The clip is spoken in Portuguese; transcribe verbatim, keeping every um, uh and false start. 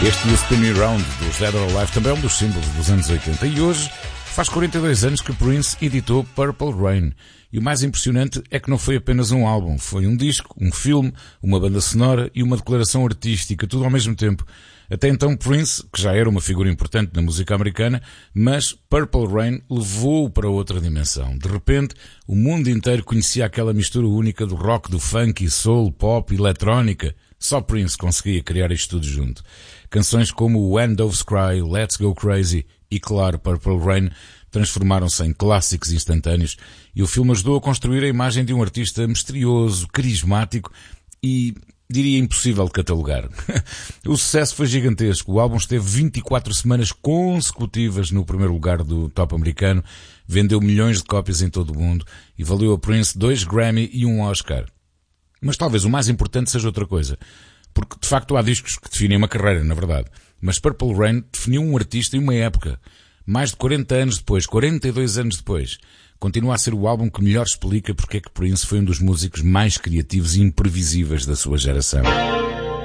Este You Spin Me Around dos Dead or Alive também é um dos símbolos dos anos oitenta e hoje faz quarenta e dois anos que Prince editou Purple Rain. E o mais impressionante é que não foi apenas um álbum, foi um disco, um filme, uma banda sonora e uma declaração artística, tudo ao mesmo tempo. Até então Prince, que já era uma figura importante na música americana, mas Purple Rain levou-o para outra dimensão. De repente, o mundo inteiro conhecia aquela mistura única do rock, do funk, soul, pop, eletrónica. Só Prince conseguia criar isto tudo junto. Canções como When Doves Cry, Let's Go Crazy e, claro, Purple Rain transformaram-se em clássicos instantâneos e o filme ajudou a construir a imagem de um artista misterioso, carismático e, diria, impossível de catalogar. O sucesso foi gigantesco. O álbum esteve vinte e quatro semanas consecutivas no primeiro lugar do top americano, vendeu milhões de cópias em todo o mundo e valeu a Prince dois Grammy e um Oscar. Mas talvez o mais importante seja outra coisa. Porque, de facto, há discos que definem uma carreira, na verdade. Mas Purple Rain definiu um artista e uma época. Mais de quarenta anos depois, quarenta e dois anos depois, continua a ser o álbum que melhor explica porque é que Prince foi um dos músicos mais criativos e imprevisíveis da sua geração.